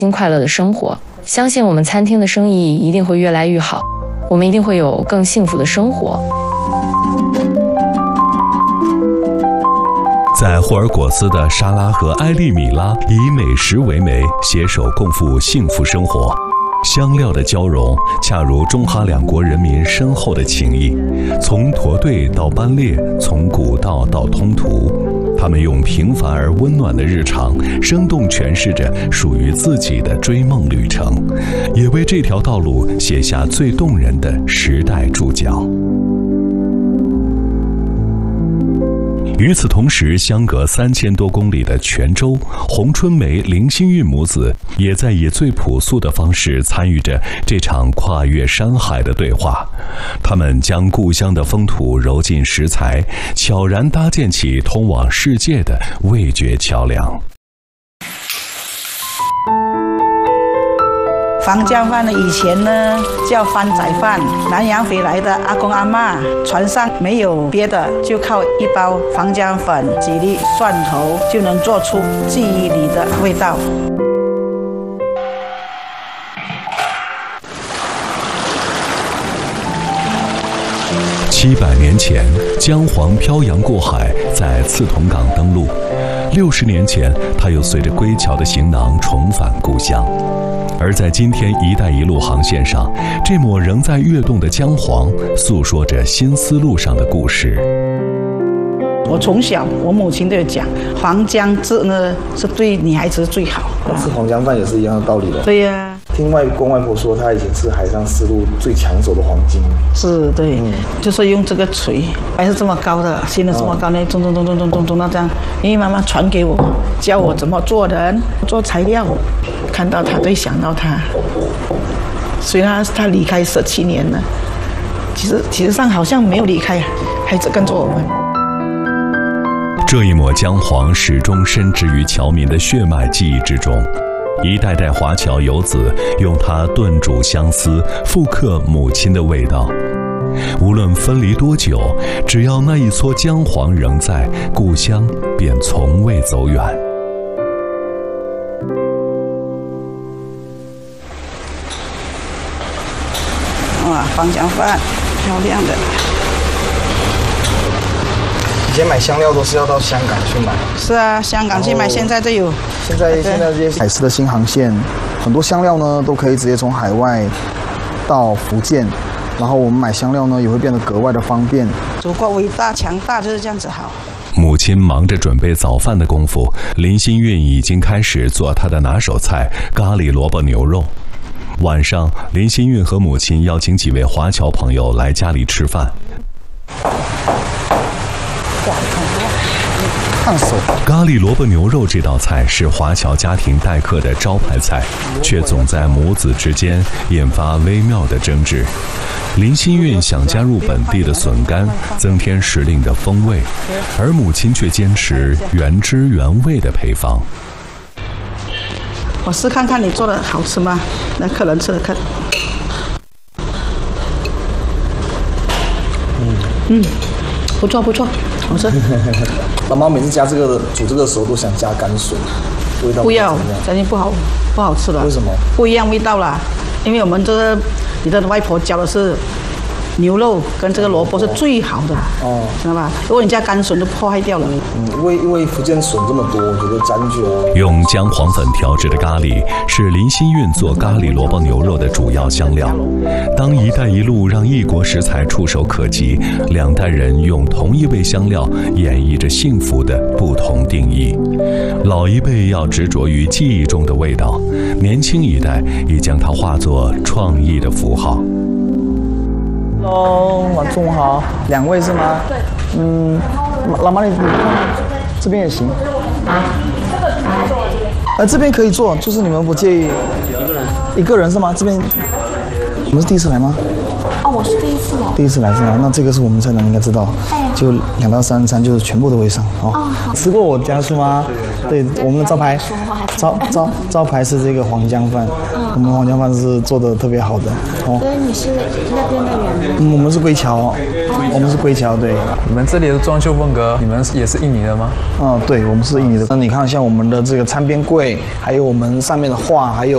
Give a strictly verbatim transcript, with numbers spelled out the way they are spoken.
心快乐的生活。相信我们餐厅的生意一定会越来越好，我们一定会有更幸福的生活。 在霍尔果斯的莎拉和埃利米拉以美食为媒，携手共赴幸福生活。香料的交融，恰如中哈两国人民深厚的情谊。从驼队到班列，从古道到通途，他们用平凡而温暖的日常，生动诠释着属于自己的追梦旅程，也为这条道路写下最动人的时代注脚。与此同时，相隔三千多公里的泉州，洪春梅、林心韵母子也在以最朴素的方式参与着这场跨越山海的对话。他们将故乡的风土揉进食材，悄然搭建起通往世界的味觉桥梁。 防江饭呢，以前呢叫番仔饭，南洋回来的阿公阿嬷，船上没有别的，就靠一包防江粉、几粒蒜头，就能做出记忆里的味道。 七百年前，姜黄漂洋过海，在刺桐港登陆；六十年前，他又随着归侨的行囊重返故乡。而在今天“一带一路”航线上，这抹仍在跃动的姜黄，诉说着新丝路上的故事。 我从小，我母亲都有讲，黄姜汁呢是对女孩子最好。 吃黄姜饭也是一样的道理的。 对呀、啊。 听外公外婆说，她以前是海上丝路最抢手的黄金。 是，对，嗯、就是用这个锤，还是这么高的，现在这么高呢，咚咚咚咚咚咚咚，那这样，因为妈妈传给我，教我怎么做人，做材料。看到他，对，想到他。虽然他离开十七年了，其实其实上好像没有离开，还是跟着我们。 这一抹姜黄始终深植于侨民的血脉记忆之中，一代代华侨游子用它炖煮相思，复刻母亲的味道。无论分离多久，只要那一撮姜黄仍在，故乡便从未走远。 哇，防姜饭，漂亮的。 以前买香料都是要到香港去买。 是啊，香港去买，现在都有。 现在现在这些海事的新航线，很多香料呢都可以直接从海外到福建，然后我们买香料呢也会变得格外的方便。 祖国伟大强大就是这样子好。 母亲忙着准备早饭的功夫，林心韵已经开始做她的拿手菜——咖喱萝卜牛肉。晚上，林心韵和母亲邀请几位华侨朋友来家里吃饭。 烫手咖喱萝卜牛肉这道菜是华侨家庭待客的招牌菜，却总在母子之间引发微妙的争执。林心韵想加入本地的笋干，增添时令的风味，而母亲却坚持原汁原味的配方。 我试看看你做的好吃吗？那客人吃了看。嗯嗯，不错不错，好吃。 老妈每次加这个的煮这个的时候都想加甘笋，味道不要，肯定不好，不好吃的。 为什么？ 不一样味道啦，因为我们这个你的外婆教的是牛肉跟这个萝卜是最好的，哦，知道吧？如果你加甘笋就破坏掉了。 嗯，因为因为福建笋这么多，我觉得加进去哦。 用姜黄粉调制的咖喱是林心韵做咖喱萝卜牛肉的主要香料。当“一带一路”让异国食材触手可及，两代人用同一味香料演绎着幸福的不同定义。老一辈要执着于记忆中的味道，年轻一代已将它化作创意的符号。 Hello， 晚中好，两位是吗？对。嗯，老妈你这边也行。啊。呃，这边可以坐，就是你们不介意。一个人。一个人是吗？这边。你们是第一次来吗？ 哦，我是第一次来。 第一次来是吗？那这个是我们菜单应该知道。哎。就两到三餐就是全部都会上。哦。哦好。吃过我家是吗？对，我们的招牌。招招招牌是这个黄姜饭，嗯、我们黄姜饭是做的特别好的。 哦。所以你是那边的人吗？ 嗯，我们是归侨，哦、我们是归侨，对。 你们这里的装修风格，你们也是印尼的吗？ 嗯，对，我们是印尼的。那你看，像我们的这个餐边柜，还有我们上面的画，还有